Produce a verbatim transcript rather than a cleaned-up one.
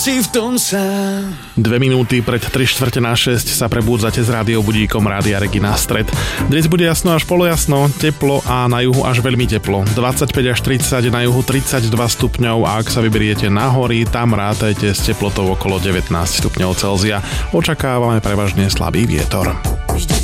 Si v tom sám. Dve minúty pred tri štvrte na šesť sa prebúdzate s rádiobudíkom Rádia Regina Stred. Dnes bude jasno až polojasno, teplo a na juhu až veľmi teplo. dvadsaťpäť až tridsať, na juhu tridsaťdva stupňov a ak sa vyberiete na hory, tam rátajte s teplotou okolo devätnásť stupňov Celzia. Očakávame prevažne slabý vietor.